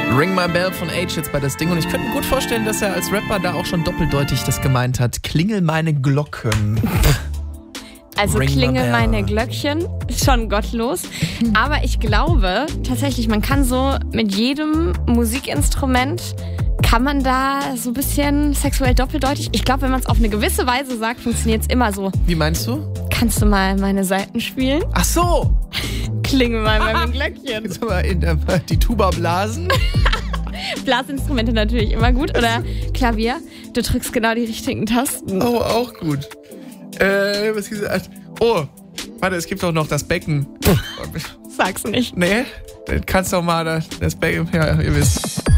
Ring My Bell von Age jetzt bei das Ding. Und ich könnte mir gut vorstellen, dass er als Rapper da auch schon doppeldeutig das gemeint hat. Klingel meine Glocken. Also Ring my klingel bell. meine Glöckchen, ist schon gottlos. Aber ich glaube tatsächlich, man kann so mit jedem Musikinstrument, kann man da so ein bisschen sexuell doppeldeutig. Ich glaube, wenn man es auf eine gewisse Weise sagt, funktioniert es immer so. Wie meinst du? Kannst du mal meine Saiten spielen? Ach so. Klingel mal meine Glöckchen. Jetzt mal die Tuba blasen. Blasinstrumente natürlich immer gut. Oder Klavier, du drückst genau die richtigen Tasten. Oh, auch gut. Was gesagt? Oh, warte, es gibt doch noch das Becken. Sag's nicht. Nee, kannst doch mal das Becken, ja, ihr wisst.